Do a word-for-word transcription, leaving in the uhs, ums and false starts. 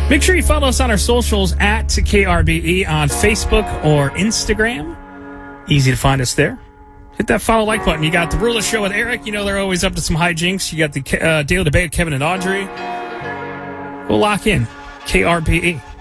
Make sure you follow us on our socials at K R B E on Facebook or Instagram. Easy to find us there. Hit that follow like button. You got the Rula Show with Eric. You know they're always up to some hijinks. You got the uh, Daily Debate with Kevin and Audrey. Go lock in. K R B E.